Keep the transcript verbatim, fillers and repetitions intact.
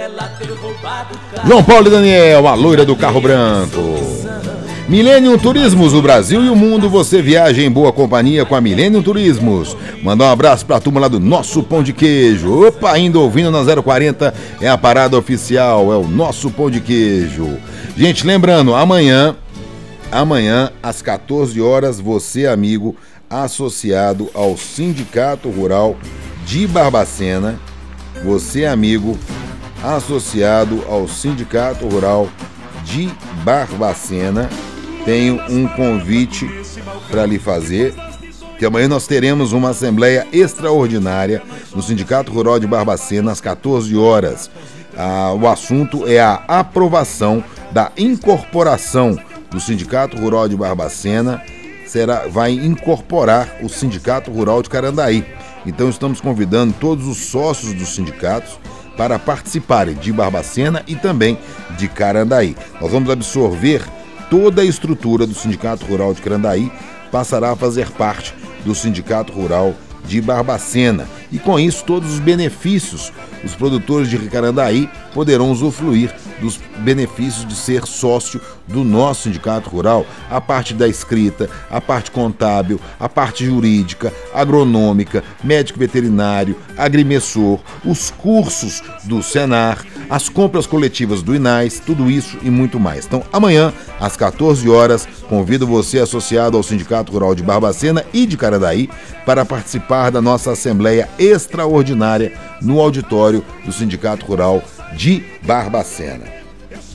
João Paulo e Daniel, a loira do carro branco. Millennium Turismos, o Brasil e o mundo, você viaja em boa companhia com a Millennium Turismos. Mandar um abraço pra turma lá do Nosso Pão de Queijo. Opa, ainda ouvindo na zero quarenta, é a parada oficial, é o Nosso Pão de Queijo. Gente, lembrando, amanhã, amanhã às quatorze horas, você, amigo, associado ao Sindicato Rural de Barbacena, você, amigo, associado ao Sindicato Rural de Barbacena, tenho um convite para lhe fazer, que amanhã nós teremos uma assembleia extraordinária no Sindicato Rural de Barbacena às quatorze horas. Ah, o assunto é a aprovação da incorporação do Sindicato Rural de Barbacena, será, vai incorporar o Sindicato Rural de Carandaí. Então estamos convidando todos os sócios dos sindicatos para participarem de Barbacena e também de Carandaí. Nós vamos absorver toda a estrutura do Sindicato Rural de Carandaí, passará a fazer parte do Sindicato Rural de Barbacena. E com isso, todos os benefícios, os produtores de Carandaí poderão usufruir dos benefícios de ser sócio do nosso Sindicato Rural, a parte da escrita, a parte contábil, a parte jurídica, agronômica, médico veterinário, agrimensor, os cursos do Senar, as compras coletivas do INAS, tudo isso e muito mais. Então, amanhã, às quatorze horas, convido você associado ao Sindicato Rural de Barbacena e de Carandaí para participar da nossa Assembleia Extraordinária no auditório do Sindicato Rural de Barbacena.